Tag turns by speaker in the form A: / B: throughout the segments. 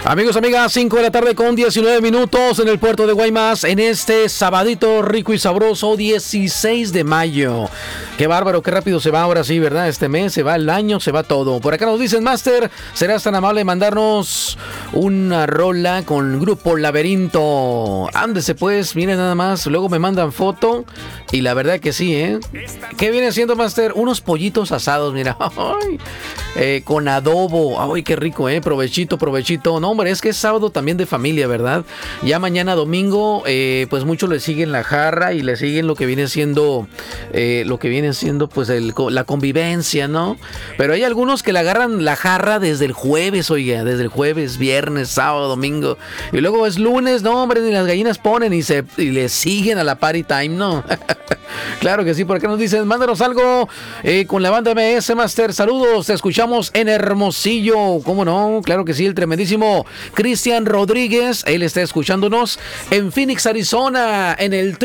A: Amigos, amigas, 5 de la tarde con 19 minutos en el puerto de Guaymas en este sabadito rico y sabroso 16 de mayo. Qué bárbaro, qué rápido se va ahora sí, ¿verdad? Este mes se va el año, se va todo. Por acá nos dicen, Master, ¿serás tan amable de mandarnos una rola con Grupo Laberinto? Ándese pues, miren nada más, luego me mandan foto y la verdad que sí, ¿eh? ¿Qué viene siendo, Master? Unos pollitos asados, mira, con adobo. Ay, qué rico, provechito, provechito. No, hombre, es que es sábado también de familia, ¿verdad? Ya mañana domingo, pues muchos le siguen la jarra y le siguen lo que viene siendo pues la convivencia, ¿no? Pero hay algunos que le agarran la jarra desde el jueves, oiga, desde el jueves, viernes, sábado, domingo. Y luego es lunes, no, hombre, ni las gallinas ponen y le siguen a la party time, ¿no? Claro que sí, por acá nos dicen, mándanos algo con la banda MS, Master. Saludos, te escuchamos en Hermosillo. ¿Cómo no? Claro que sí, el tremendísimo Cristian Rodríguez. Él está escuchándonos en Phoenix, Arizona, en el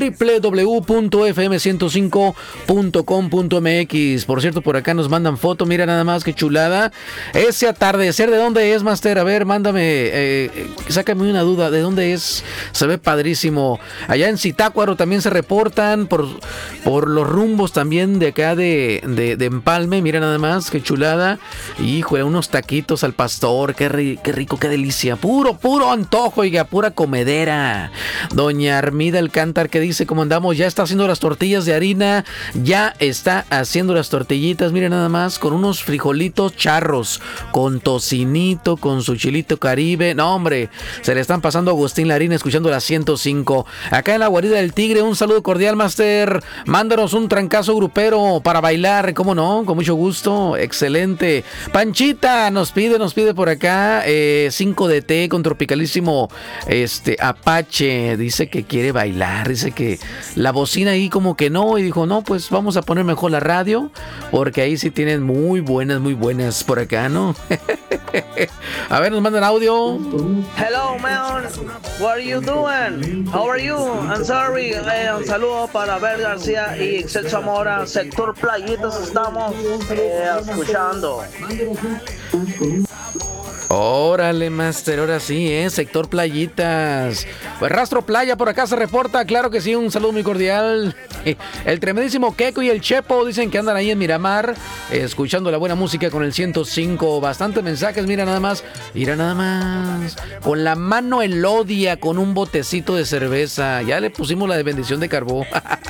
A: www.fm105.com.mx. Por cierto, por acá nos mandan foto. Mira nada más qué chulada. Ese atardecer, ¿de dónde es, Master? A ver, mándame, sácame una duda. ¿De dónde es? Se ve padrísimo. Allá en Zitácuaro también se reportan por los rumbos también de acá de Empalme. Mira nada más, qué chulada. Híjole, unos taquitos al pastor, qué rico, qué delicia. Puro antojo, oiga, pura comedera. Doña Armida Alcántar, que dice, ¿cómo andamos? Ya está haciendo las tortillas de harina, ya está haciendo las tortillitas, mira nada más, con unos frijolitos charros, con tocinito, con su chilito caribe. No, hombre, se le están pasando a Agustín Larín escuchando la 105. Acá en la guarida del Tigre, un saludo cordial, Master. Mándanos un trancazo grupero para bailar, ¿cómo no? Con mucho gusto, excelente. Panchita nos pide por acá 5 de té con tropicalísimo Apache. Dice que quiere bailar, dice que la bocina ahí como que no, y dijo, no, pues vamos a poner mejor la radio, porque ahí sí tienen muy buenas por acá, ¿no? A ver, nos mandan audio.
B: Hello, man. What are you doing? How are you? I'm sorry. Un saludo para Abel García y Excel Zamora. Sector Playitas estamos escuchando.
A: Órale, Master, ahora sí, sector Playitas. Pues Rastro Playa por acá se reporta, claro que sí, un saludo muy cordial. El tremendísimo Keko y el Chepo dicen que andan ahí en Miramar, escuchando la buena música con el 105. Bastantes mensajes, mira nada más. Con la mano elodia, con un botecito de cerveza. Ya le pusimos la de bendición de carbón.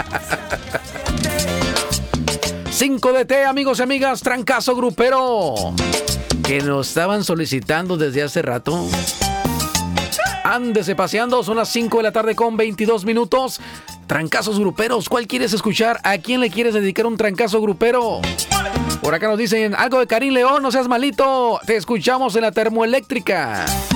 A: 5 de té, amigos y amigas, trancazo grupero, que nos estaban solicitando desde hace rato. Ándese paseando, son las 5 de la tarde con 22 minutos. Trancazos gruperos, ¿cuál quieres escuchar? ¿A quién le quieres dedicar un trancazo grupero? Por acá nos dicen algo de Karim León, no seas malito. Te escuchamos en la termoeléctrica.